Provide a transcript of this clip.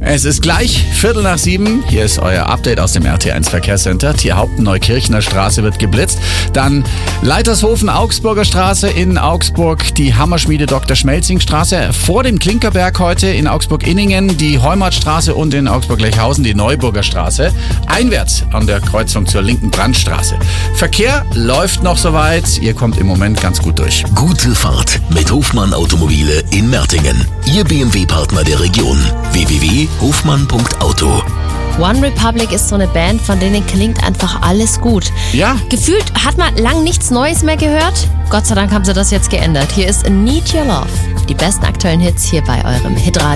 Es ist gleich 6:15. Hier ist euer Update aus dem RT1 Verkehrscenter. Tierhaupten Neukirchner Straße wird geblitzt. Dann Leitershofen Augsburger Straße in Augsburg, die Hammerschmiede Dr. Schmelzing Straße. Vor dem Klinkerberg heute in Augsburg-Inningen, die Heumartstraße und in Augsburg-Lechhausen die Neuburger Straße. Einwärts an der Kreuzung zur linken Brandstraße. Verkehr läuft noch soweit. Ihr kommt im Moment ganz gut durch. Gute Fahrt mit Hofmann Automobile in Mertingen. Ihr BMW-Partner der Region. www.hofmann.auto. One Republic ist so eine Band, von denen klingt einfach alles gut. Ja. Gefühlt hat man lang nichts Neues mehr gehört. Gott sei Dank haben sie das jetzt geändert. Hier ist Need Your Love. Die besten aktuellen Hits hier bei eurem Hitradio.